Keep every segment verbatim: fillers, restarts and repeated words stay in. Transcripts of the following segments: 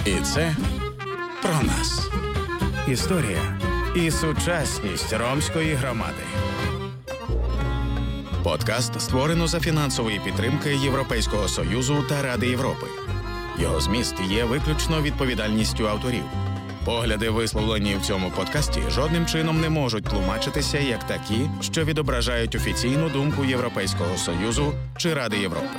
І це про нас. Історія і сучасність ромської громади. Подкаст створено за фінансової підтримки Європейського Союзу та Ради Європи. Його зміст є виключно відповідальністю авторів. Погляди, висловлені в цьому подкасті, жодним чином не можуть тлумачитися як такі, що відображають офіційну думку Європейського Союзу чи Ради Європи.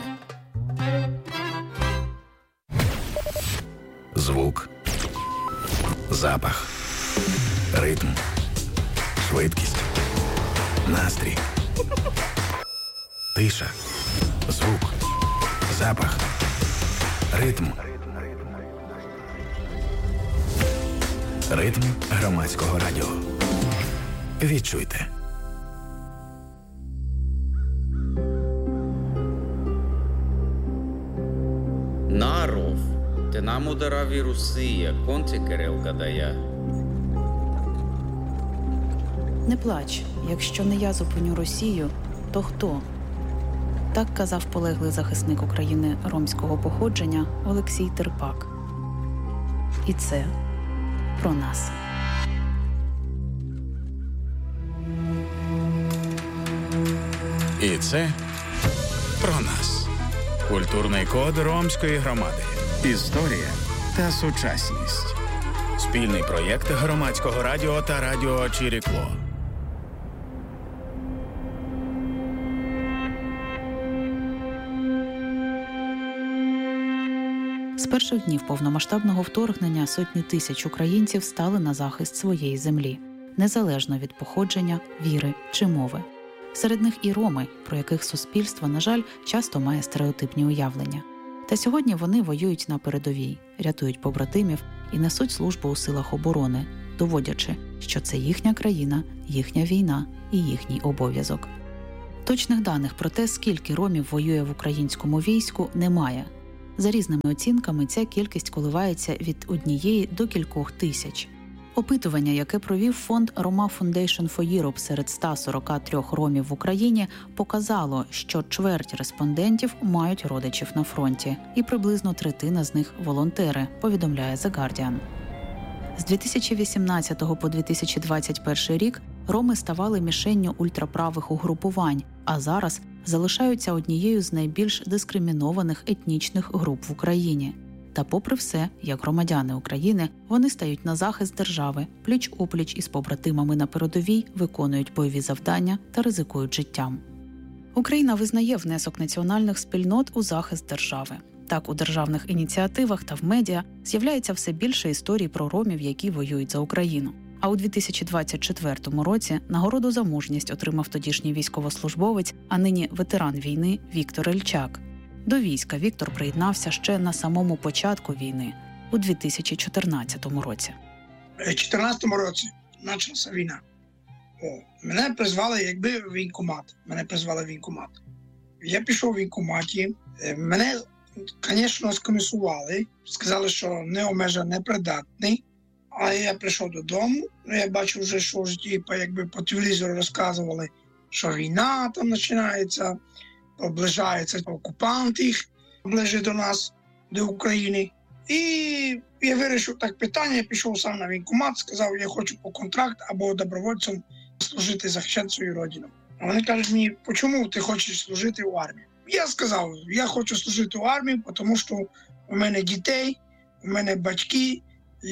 Звук, запах, ритм, швидкість, настрій, тиша, звук, запах, ритм. Ритм громадського радіо. Відчуйте. Наров, ти нам удараві Росія, конці Кирилка дає. Не плач, якщо не я зупиню Росію, то хто? Так казав полеглий захисник України ромського походження Олексій Терпак. І це про нас. І це про нас. Культурний код ромської громади. Історія та сучасність. Спільний проєкт громадського радіо та радіо Чирікло. З перших днів повномасштабного вторгнення сотні тисяч українців стали на захист своєї землі, незалежно від походження, віри чи мови. Серед них і роми, про яких суспільство, на жаль, часто має стереотипні уявлення. Та сьогодні вони воюють на передовій, рятують побратимів і несуть службу у силах оборони, доводячи, що це їхня країна, їхня війна і їхній обов'язок. Точних даних про те, скільки ромів воює в українському війську, немає. За різними оцінками, ця кількість коливається від однієї до кількох тисяч. Опитування, яке провів фонд Roma Foundation for Europe серед ста сорока трьох ромів в Україні, показало, що чверть респондентів мають родичів на фронті, і приблизно третина з них – волонтери, повідомляє The Guardian. З дві тисячі вісімнадцятого по дві тисячі двадцять перший рік роми ставали мішенню ультраправих угрупувань, а зараз залишаються однією з найбільш дискримінованих етнічних груп в Україні. Та попри все, як громадяни України, вони стають на захист держави, пліч-опліч із побратимами на передовій, виконують бойові завдання та ризикують життям. Україна визнає внесок національних спільнот у захист держави. Так, у державних ініціативах та в медіа з'являється все більше історій про ромів, які воюють за Україну. А у дві тисячі двадцять четвертому році нагороду за мужність отримав тодішній військовослужбовець, а нині ветеран війни Віктор Ільчак. До війська Віктор приєднався ще на самому початку війни, у дві тисячі чотирнадцятому році. У дві тисячі чотирнадцятому році почалася війна. О, мене призвали якби в військкомат. Мене призвали в військкомат. Я пішов в військкоматі. Мене, звісно, скомісували. Сказали, що необмежено непридатний. А я прийшов додому. Я бачив вже, що в житті якби по телевізору розказували, що війна там починається. Оближаються окупанти їх ближче до нас, до України. І я вирішив так питання, я пішов сам на військкомат, сказав, я хочу по контракт або добровольцем служити, захищати свою родину. А вони кажуть мені, чому ти хочеш служити в армії? Я сказав, я хочу служити в армії, тому що у мене дітей, у мене батьки,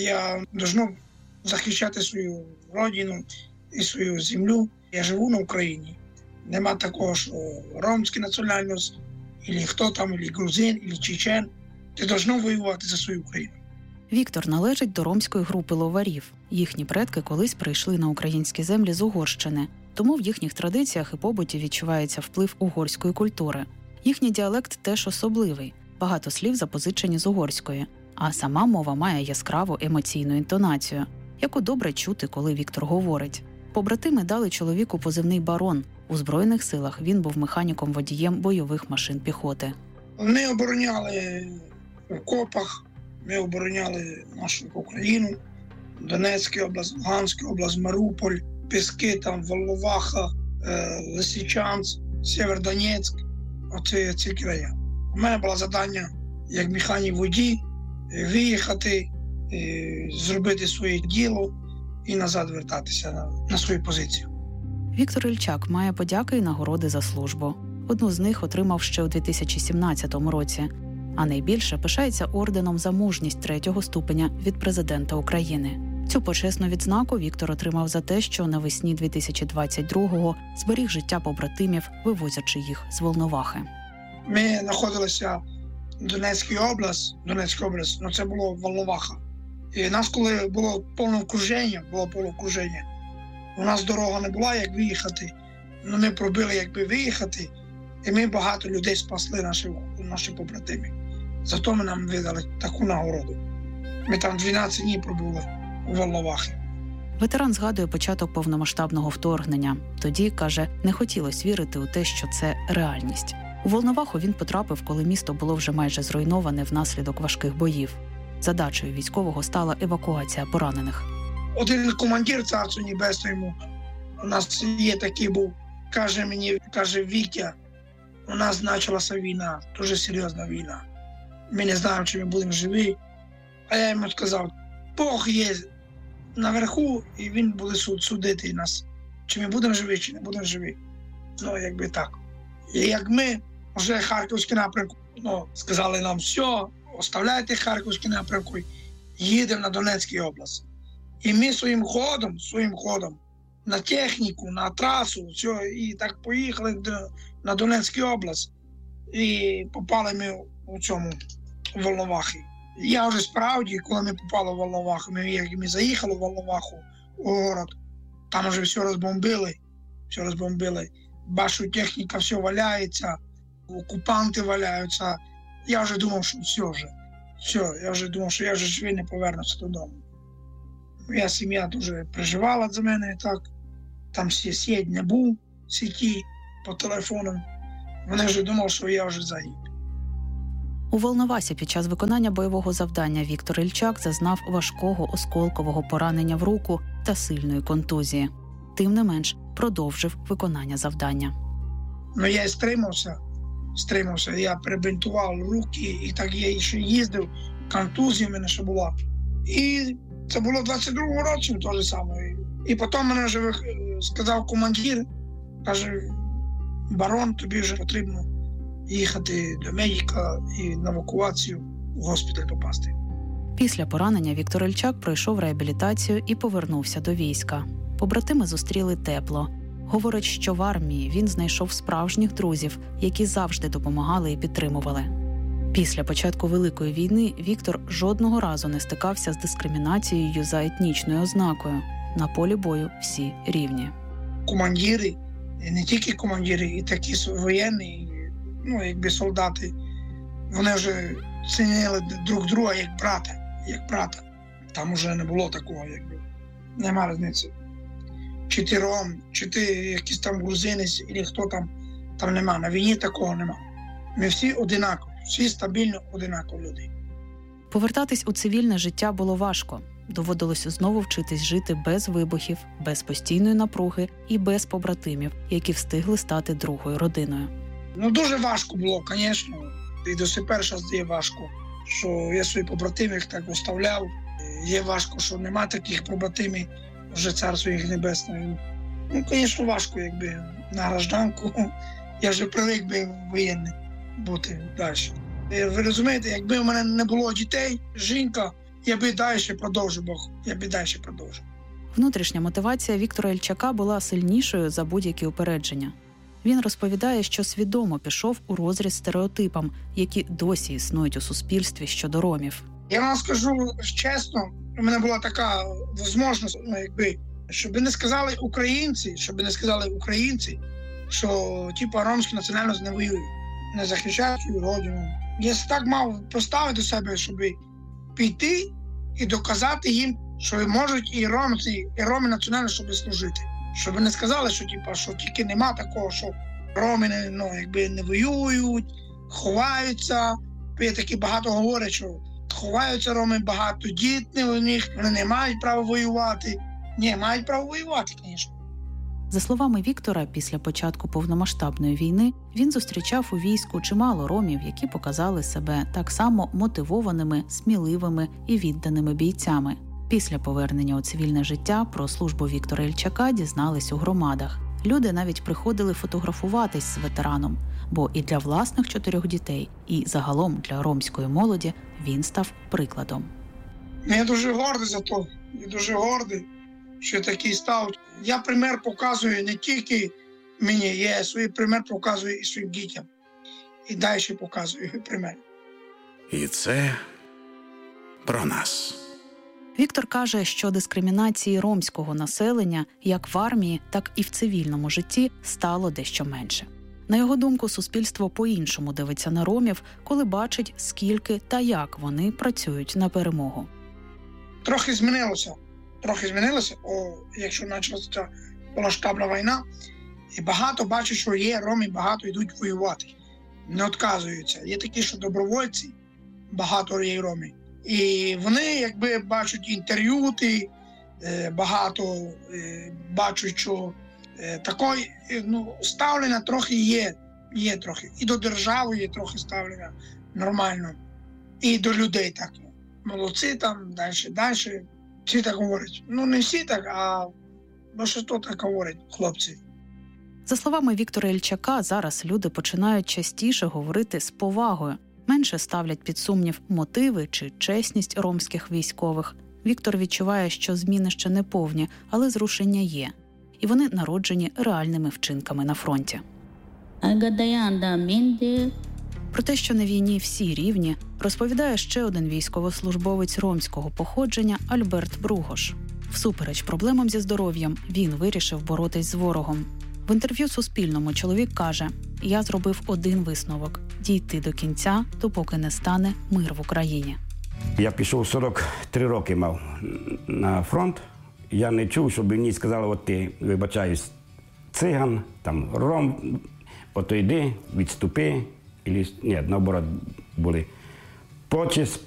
я должен захищати свою родину і свою землю. Я живу на Україні. Нема такого, що ромська національність, або хто там, або грузин, або чечен. Ти должен воювати за свою країну. Віктор належить до ромської групи ловарів. Їхні предки колись прийшли на українські землі з Угорщини, тому в їхніх традиціях і побуті відчувається вплив угорської культури. Їхній діалект теж особливий, багато слів запозичені з угорської, а сама мова має яскраву емоційну інтонацію, яку добре чути, коли Віктор говорить. Побратими дали чоловіку позивний «Барон». У Збройних силах він був механіком-водієм бойових машин піхоти. Ми обороняли в окопах, ми обороняли нашу Україну, Донецька область, Луганська область, Маріуполь, Піски, там, Волноваха, Лисичанськ, Сєвєродонецьк, оці, ці краї. У мене було завдання як механік водій виїхати, зробити своє діло і назад вертатися на, на свою позицію. Віктор Ільчак має подяки і нагороди за службу. Одну з них отримав ще у дві тисячі сімнадцятому році, а найбільше пишається орденом за мужність третього ступеня від президента України. Цю почесну відзнаку Віктор отримав за те, що навесні дві тисячі двадцять другого зберіг життя побратимів, вивозячи їх з Волновахи. Ми знаходилися в Донецькій області, Донецька область, ну це було Волноваха. І нас, коли було повне окруження, було повне окруження, у нас дорога не була, як виїхати, ну ми пробили, якби виїхати, і ми багато людей спасли, наші, наші побратими. Зато ми нам видали таку нагороду. Ми там дванадцять днів пробули у Волновахі. Ветеран згадує початок повномасштабного вторгнення. Тоді, каже, не хотілося вірити у те, що це реальність. У Волноваху він потрапив, коли місто було вже майже зруйноване внаслідок важких боїв. Задачею військового стала евакуація поранених. Один командир, царство небесне йому, у нас є такий був, каже мені, каже, Вітя, у нас почалася війна, дуже серйозна війна. Ми не знаємо, чи ми будемо живі. А я йому сказав, Бог є наверху, і він буде суд, судити нас, чи ми будемо живі, чи не будемо живі. Ну, якби так. І як ми вже Харківський напрямок, ну, сказали нам, все, оставляйте Харківський напрямок, їдемо на Донецьку область. І ми своїм ходом, своїм ходом, на техніку, на трасу, все, і так поїхали на Донецьку область. І попали ми у цьому, у Волновахі. Я вже справді, коли ми попали в Волноваху, ми, як ми заїхали в Волноваху, у город, там вже все розбомбили, все розбомбили. Бачу, техніка все валяється, окупанти валяються. Я вже думав, що все вже, все, я вже думав, що я вже живий не повернуся додому. Моя сім'я дуже переживала за мене, так. Там сусід не був в сіті по телефону. Вони вже думали, що я вже загиб. У Волновасі під час виконання бойового завдання Віктор Ільчак зазнав важкого осколкового поранення в руку та сильної контузії. Тим не менш, продовжив виконання завдання. Ну, я стримався, стримався. Я перебинтував руки, і так я ще їздив, контузія в мене ще була. І це було в двадцять другому році, то же саме. І потім мене вже сказав командир, каже, барон, тобі вже потрібно їхати до медика і на евакуацію в госпіталь попасти. Після поранення Віктор Ільчак пройшов реабілітацію і повернувся до війська. Побратими зустріли тепло. Говорить, що в армії він знайшов справжніх друзів, які завжди допомагали і підтримували. Після початку Великої війни Віктор жодного разу не стикався з дискримінацією за етнічною ознакою. На полі бою всі рівні. Командири, не тільки командири, і такі воєнні, ну, якби солдати, вони вже цінили друг друга як брата, як брата. Там вже не було такого, якби. Нема різниці. Чи ти ром, чи ти якийсь там грузинець, або хто там, там нема. На війні такого нема. Ми всі одинакові, всі стабільно одинакові люди. Повертатись у цивільне життя було важко. Доводилось знову вчитись жити без вибухів, без постійної напруги і без побратимів, які встигли стати другою родиною. Ну, дуже важко було, звісно. І до сих пір зараз є важко, що я своїх побратимів так оставляв. Є важко, що нема таких побратимів, вже царство їх небесне. Ну, звісно, важко, якби на гражданку. Я вже привик би воєнний бути далі. Ви розумієте, якби в мене не було дітей, жінка, я би далі продовжив, Бог, я би далі продовжив. Внутрішня мотивація Віктора Ільчака була сильнішою за будь-які упередження. Він розповідає, що свідомо пішов у розріз стереотипам, які досі існують у суспільстві щодо ромів. Я вам скажу чесно, у мене була така можливість, ну, якби, щоб не сказали українці, щоб не сказали українці, що типу, ромські національності не воюють, не захищають свою родину. Я так мав поставити до себе, щоб піти і доказати їм, що можуть і ромці, і роми національно, щоб служити. Щоб не сказали, що, типу, що тільки нема такого, що роми не, ну, якби не воюють, ховаються. Я таки багато говорять, що ховаються роми, багато дітей у них, вони не мають права воювати. Ні, мають право воювати, звісно. За словами Віктора, після початку повномасштабної війни він зустрічав у війську чимало ромів, які показали себе так само мотивованими, сміливими і відданими бійцями. Після повернення у цивільне життя про службу Віктора Ільчака дізнались у громадах. Люди навіть приходили фотографуватись з ветераном, бо і для власних чотирьох дітей, і загалом для ромської молоді він став прикладом. Я дуже гордий за то, я дуже гордий, що такий став. Я пример показую не тільки мені, я свій пример показую і своїм дітям. І далі показую пример. І це про нас. Віктор каже, що дискримінації ромського населення як в армії, так і в цивільному житті стало дещо менше. На його думку, суспільство по-іншому дивиться на ромів, коли бачить, скільки та як вони працюють на перемогу. Трохи змінилося. Трохи змінилося, о, якщо почалася повномасштабна війна, і багато бачу, що є роми, багато йдуть воювати. Не відказуються. Є такі, що добровольці, багато є ромів. І вони, якби, бачать інтерв'ю, багато бачать, що таке, ну, ставлення трохи є, є трохи. І до держави є трохи ставлення нормально. І до людей так. Молодці там, далі, далі. Всі так говорять. Ну, не всі так, а більшість так говорять, хлопці. За словами Віктора Ільчака, зараз люди починають частіше говорити з повагою, менше ставлять під сумнів мотиви чи чесність ромських військових. Віктор відчуває, що зміни ще не повні, але зрушення є. І вони народжені реальними вчинками на фронті. Про те, що на війні всі рівні, розповідає ще один військовослужбовець ромського походження Альберт Бругош. Всупереч проблемам зі здоров'ям, він вирішив боротись з ворогом. В інтерв'ю Суспільному чоловік каже: «Я зробив один висновок – дійти до кінця, допоки не стане мир в Україні». Я пішов сорок три роки мав на фронт. Я не чув, щоб мені сказали: от ти, вибачаюсь, циган, там, ром, ото йди, відступи. Ні, наоборот, були почесть,